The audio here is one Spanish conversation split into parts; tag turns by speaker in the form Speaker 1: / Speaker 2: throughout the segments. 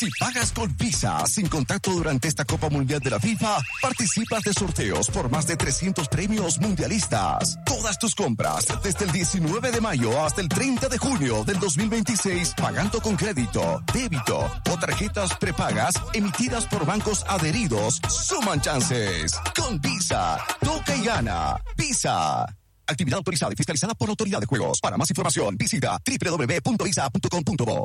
Speaker 1: Si pagas con Visa sin contacto durante esta Copa Mundial de la FIFA, participas de sorteos por más de 300 premios mundialistas. Todas tus compras desde el 19 de mayo hasta el 30 de junio del 2026, pagando con crédito, débito o tarjetas prepagas emitidas por bancos adheridos, suman chances. Con Visa, toca y gana. Visa. Actividad autorizada y fiscalizada por la Autoridad de Juegos. Para más información, visita www.visa.com.bo.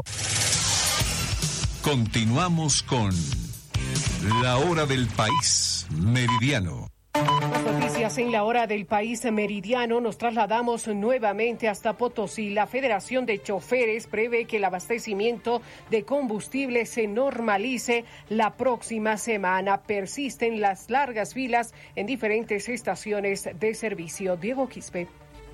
Speaker 2: Continuamos con La Hora del País Meridiano.
Speaker 3: Las noticias en La Hora del País Meridiano. Nos trasladamos nuevamente hasta Potosí. La Federación de Choferes prevé que el abastecimiento de combustible se normalice la próxima semana. Persisten las largas filas en diferentes estaciones de servicio. Diego Quispe.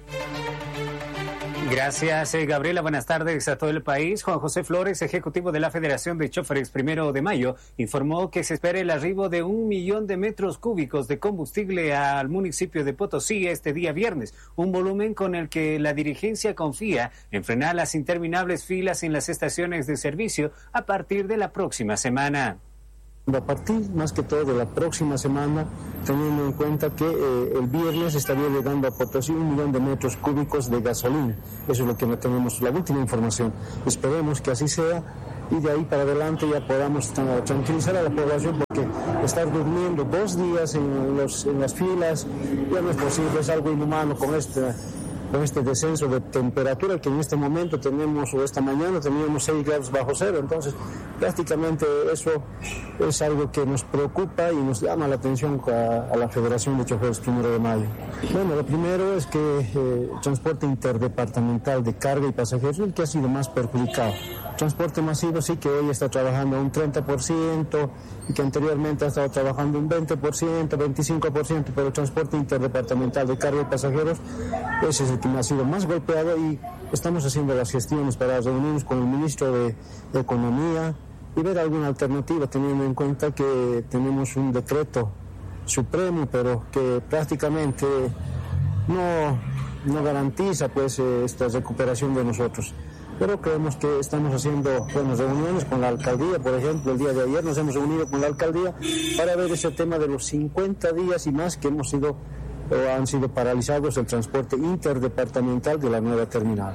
Speaker 4: Gracias, Gabriela. Buenas tardes a todo el país. Juan José Flores, ejecutivo de la Federación de Choferes 1 de Mayo, informó que se espera el arribo de 1 millón de metros cúbicos de combustible al municipio de Potosí este día viernes, un volumen con el que la dirigencia confía en frenar las interminables filas en las estaciones de servicio a partir de la próxima semana.
Speaker 5: A partir más que todo de la próxima semana, teniendo en cuenta que el viernes estaría llegando a Potosí 1 millón de metros cúbicos de gasolina. Eso es lo que no tenemos, la última información. Esperemos que así sea y de ahí para adelante ya podamos tranquilizar a la población, porque estar durmiendo 2 días en las filas ya no es posible, es algo inhumano con este descenso de temperatura que en este momento tenemos, o esta mañana teníamos 6 grados bajo cero. Entonces prácticamente eso es algo que nos preocupa y nos llama la atención a la Federación de Choferes 1 de Mayo. Bueno, lo primero es que el transporte interdepartamental de carga y pasajeros es el que ha sido más perjudicado. Transporte masivo sí que hoy está trabajando un 30% y que anteriormente ha estado trabajando un 20%, 25%, pero el transporte interdepartamental de carga y pasajeros, ese es el que ha sido más golpeado, y estamos haciendo las gestiones para reunirnos con el ministro de Economía y ver alguna alternativa, teniendo en cuenta que tenemos un decreto supremo, pero que prácticamente no garantiza pues esta recuperación de nosotros. Pero creemos que estamos haciendo buenas reuniones con la alcaldía. Por ejemplo, el día de ayer nos hemos reunido con la alcaldía para ver ese tema de los 50 días y más que han sido paralizados el transporte interdepartamental de la nueva terminal.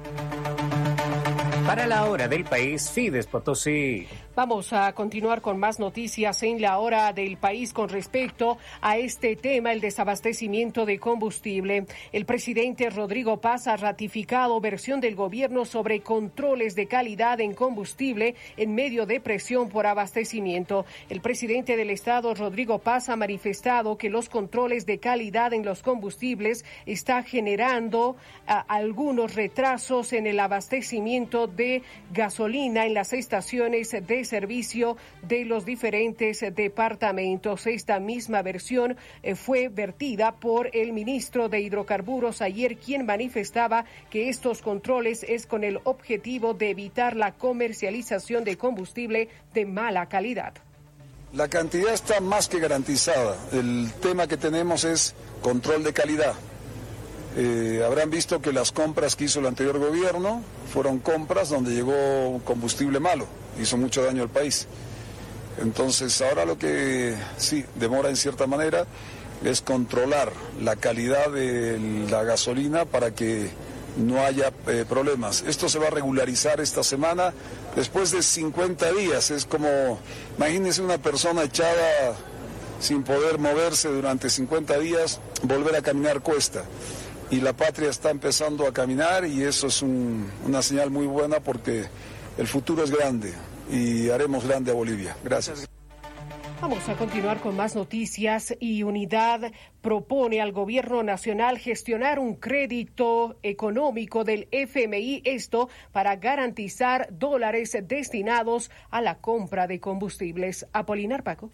Speaker 4: Para La Hora del País, Fides Potosí.
Speaker 3: Vamos a continuar con más noticias en La Hora del País con respecto a este tema, el desabastecimiento de combustible. El presidente Rodrigo Paz ha ratificado versión del gobierno sobre controles de calidad en combustible en medio de presión por abastecimiento. El presidente del Estado, Rodrigo Paz, ha manifestado que los controles de calidad en los combustibles está generando algunos retrasos en el abastecimiento de gasolina en las estaciones de servicio de los diferentes departamentos. Esta misma versión fue vertida por el ministro de Hidrocarburos ayer, quien manifestaba que estos controles es con el objetivo de evitar la comercialización de combustible de mala calidad.
Speaker 6: La cantidad está más que garantizada. El tema que tenemos es control de calidad. Habrán visto que las compras que hizo el anterior gobierno fueron compras donde llegó combustible malo, hizo mucho daño al país. Entonces ahora lo que sí demora en cierta manera es controlar la calidad de la gasolina para que no haya problemas. Esto se va a regularizar esta semana después de 50 días. Es como, imagínense una persona echada sin poder moverse durante 50 días, volver a caminar cuesta. Y la patria está empezando a caminar y eso es una señal muy buena porque el futuro es grande y haremos grande a Bolivia. Gracias.
Speaker 3: Vamos a continuar con más noticias y Unidad propone al gobierno nacional gestionar un crédito económico del FMI, esto para garantizar dólares destinados a la compra de combustibles. Apolinar Paco.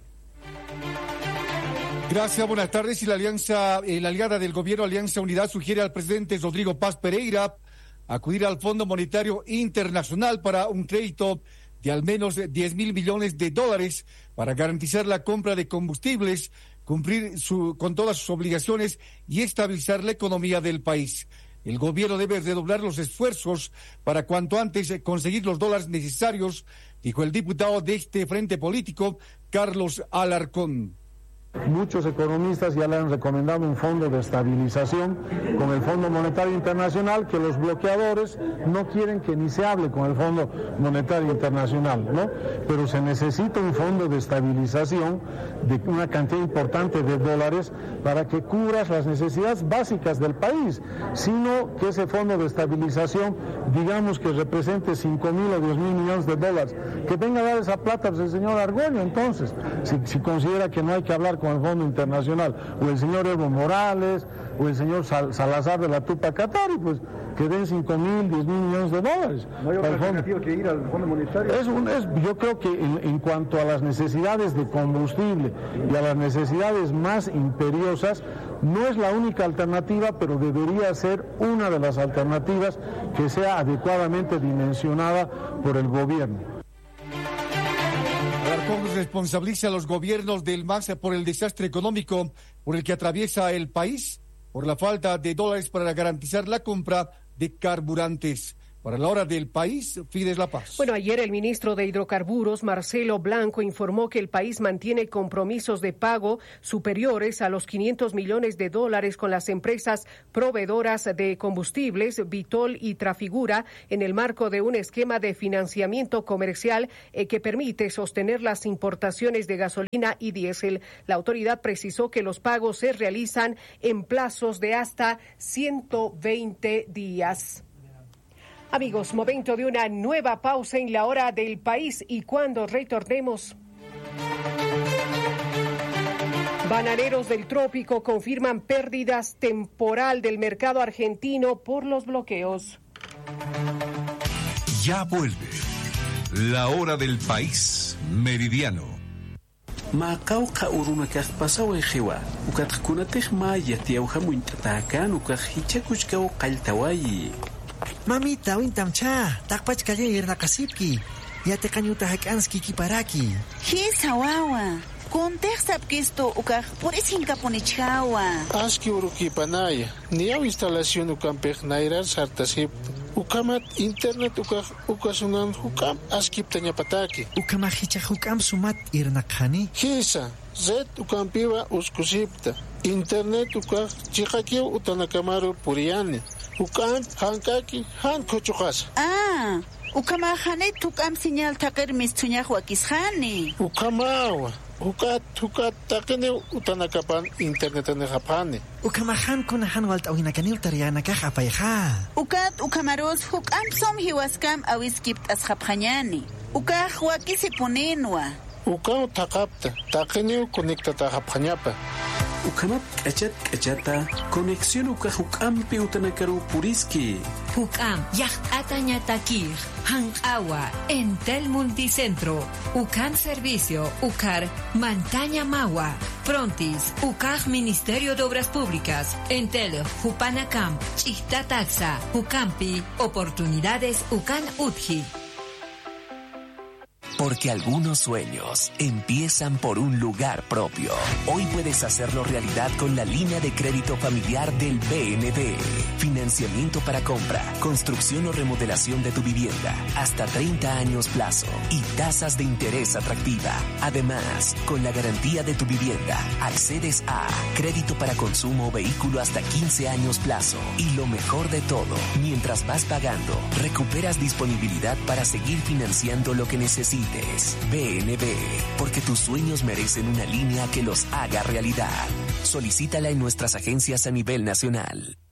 Speaker 7: Gracias, buenas tardes. Y la aliada del gobierno, Alianza Unidad, sugiere al presidente Rodrigo Paz Pereira acudir al Fondo Monetario Internacional para un crédito de al menos 10.000 millones de dólares para garantizar la compra de combustibles, cumplir con todas sus obligaciones y estabilizar la economía del país. el gobierno debe redoblar los esfuerzos para cuanto antes conseguir los dólares necesarios, dijo el diputado de este frente político, Carlos Alarcón.
Speaker 5: Muchos economistas ya le han recomendado un fondo de estabilización con el Fondo Monetario Internacional, que los bloqueadores no quieren que ni se hable con el Fondo Monetario Internacional, ¿no? Pero se necesita un fondo de estabilización de una cantidad importante de dólares para que cubras las necesidades básicas del país, sino que ese fondo de estabilización, digamos que represente 5.000 o 10.000 millones de dólares, que venga a dar esa plata pues, el señor Argüello, entonces, si considera que no hay que hablar con el Fondo Internacional, o el señor Evo Morales, o el señor Salazar de la Tupac Katari, pues que den 5.000, 10.000 millones de dólares.
Speaker 8: ¿No hay otra alternativa que ir al Fondo Monetario?
Speaker 5: Yo creo que en cuanto a las necesidades de combustible y a las necesidades más imperiosas, no es la única alternativa, pero debería ser una de las alternativas que sea adecuadamente dimensionada por el gobierno.
Speaker 7: Alarcón responsabiliza a los gobiernos del MAS por el desastre económico por el que atraviesa el país, por la falta de dólares para garantizar la compra de carburantes. Para la hora del país, Fides La Paz.
Speaker 3: Bueno, ayer el ministro de Hidrocarburos, Marcelo Blanco, informó que el país mantiene compromisos de pago superiores a los $500 millones con las empresas proveedoras de combustibles, Vitol y Trafigura, en el marco de un esquema de financiamiento comercial que permite sostener las importaciones de gasolina y diésel. La autoridad precisó que los pagos se realizan en plazos de hasta 120 días. Amigos, momento de una nueva pausa en la hora del país y cuando retornemos. Bananeros del trópico confirman pérdidas temporal del mercado argentino por los bloqueos.
Speaker 2: Ya vuelve la hora del país meridiano.
Speaker 9: Macauca uruna que pasaba en Jewa, ucatcunatej maya tiauja muintatacan, ucajichacuchcao caltawayi.
Speaker 10: Mamita, wintamcha, takpach kaya irna kasipki. Yate kanyuta hakanski kiparaki.
Speaker 11: Hisa wawa. Contexta que esto ukaj por eso incaponichawa.
Speaker 12: Aski uruki panaya. Ni a instalación ukampej nairar sartasip. Ukamat internet ukasunan hukam askip tanya pataki.
Speaker 10: Ukamahicha hukam sumat irna khani.
Speaker 12: Hisa, zet ukampiwa uskusipta. Internet ukaj chikakiu utanakamaru puriani. Ukam hankaki han kochukas.
Speaker 11: Ah, ukamahane tukam señal takir mistuña huakishani.
Speaker 12: Ukamawa. Hukat takene utanakapan internet ne japane.
Speaker 10: Ukamahan kunahan walt awinakani utariana ka japayha.
Speaker 11: Ukamaros hukam som hiwaskam awiskipt as japanyani. Ukah huakisipunenwa.
Speaker 12: Ukam takapta takene conecta ta japanyapa.
Speaker 9: Ukamat kachata conexión ukahukam utanakaru puriski.
Speaker 13: Hukam yahtataña takir hankawa Entel Multicentro Ukan Servicio Ukar Mantaña Mawa Frontis Ukaj Ministerio de Obras Públicas Entel Hupanacam Chihta Taxa Ukampi Oportunidades Ukan Utji.
Speaker 14: Porque algunos sueños empiezan por un lugar propio. Hoy puedes hacerlo realidad con la línea de crédito familiar del BND. Financiamiento para compra, construcción o remodelación de tu vivienda, hasta 30 años plazo y tasas de interés atractiva. Además, con la garantía de tu vivienda, accedes a crédito para consumo o vehículo hasta 15 años plazo. Y lo mejor de todo, mientras vas pagando, recuperas disponibilidad para seguir financiando lo que necesites. BNB, porque tus sueños merecen una línea que los haga realidad. Solicítala en nuestras agencias a nivel nacional.